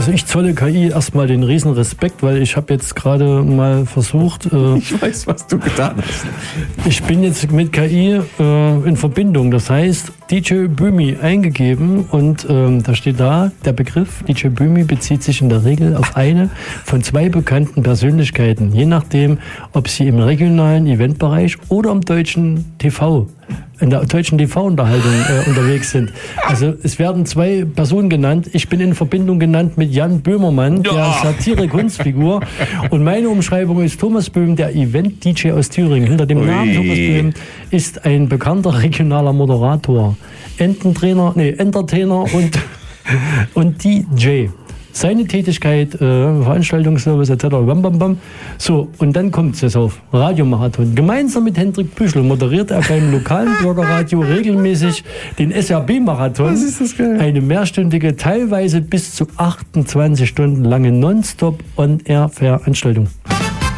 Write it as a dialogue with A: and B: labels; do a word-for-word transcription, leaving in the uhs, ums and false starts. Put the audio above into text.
A: Also ich zolle K I erstmal den riesen Respekt, weil ich habe jetzt gerade mal versucht... Äh,
B: ich weiß, was du getan hast.
A: Ich bin jetzt mit K I äh, in Verbindung. Das heißt, D J Böhmi eingegeben und ähm, da steht da, der Begriff D J Böhmi bezieht sich in der Regel auf eine von zwei bekannten Persönlichkeiten, je nachdem, ob sie im regionalen Eventbereich oder im deutschen T V, in der deutschen T V-Unterhaltung äh, unterwegs sind. Also es werden zwei Personen genannt. Ich bin in Verbindung genannt mit Jan Böhmermann, der
B: Ja.
A: Satire-Kunstfigur. Und meine Umschreibung ist Thomas Böhm, der Event-D J aus Thüringen. Hinter dem
B: Ui.
A: Namen Thomas Böhm ist ein bekannter regionaler Moderator, Ententrainer, nee, Entertainer und, und D J. Seine Tätigkeit, äh, Veranstaltungsservice et cetera. Bam, bam, bam. So, und dann kommt es jetzt auf Radiomarathon. Gemeinsam mit Hendrik Büschel moderiert er beim lokalen Bürgerradio regelmäßig den S R B-Marathon.
B: Was ist das geil?
A: Eine mehrstündige, teilweise bis zu achtundzwanzig Stunden lange Nonstop-On-Air-Veranstaltung.